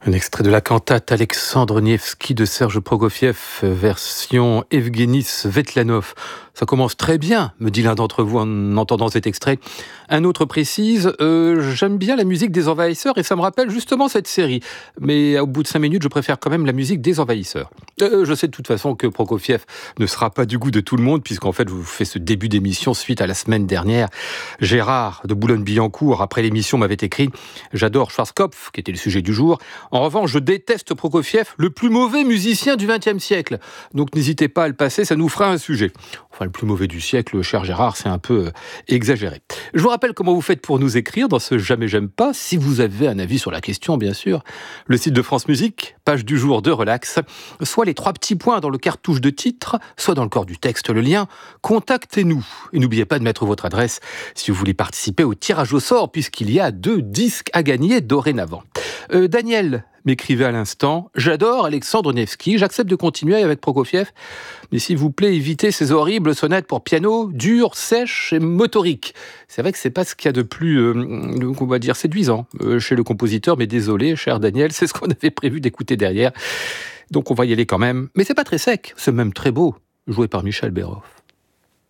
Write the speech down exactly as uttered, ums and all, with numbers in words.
Un extrait de la cantate Alexandre Nevsky de Serge Prokofiev, version Evgueni Svetlanov. Ça commence très bien, me dit l'un d'entre vous en entendant cet extrait. Un autre précise, euh, j'aime bien la musique des Envahisseurs et ça me rappelle justement cette série. Mais au bout de cinq minutes, je préfère quand même la musique des Envahisseurs. Euh, je sais de toute façon que Prokofiev ne sera pas du goût de tout le monde, puisqu'en fait, je vous fais ce début d'émission suite à la semaine dernière. Gérard de Boulogne-Billancourt, après l'émission, m'avait écrit « J'adore Schwarzkopf », qui était le sujet du jour. En revanche, je déteste Prokofiev, le plus mauvais musicien du vingtième siècle. Donc n'hésitez pas à le passer, ça nous fera un sujet. Enfin, le plus mauvais du siècle, cher Gérard, c'est un peu euh, exagéré. Je vous rappelle comment vous faites pour nous écrire dans ce Jamais J'aime pas, si vous avez un avis sur la question, bien sûr. Le site de France Musique, page du jour de Relax, soit les trois petits points dans le cartouche de titre, soit dans le corps du texte, le lien. Contactez-nous. Et n'oubliez pas de mettre votre adresse si vous voulez participer au tirage au sort, puisqu'il y a deux disques à gagner dorénavant. Euh, Daniel m'écrivait à l'instant « J'adore Alexandre Nevsky, j'accepte de continuer avec Prokofiev, mais s'il vous plaît, évitez ces horribles sonates pour piano, dures, sèches et motoriques. » C'est vrai que c'est pas ce qu'il y a de plus, euh, on va dire, séduisant euh, chez le compositeur, mais désolé, cher Daniel, c'est ce qu'on avait prévu d'écouter derrière. Donc on va y aller quand même. Mais c'est pas très sec, c'est même très beau, joué par Michel Berhoff.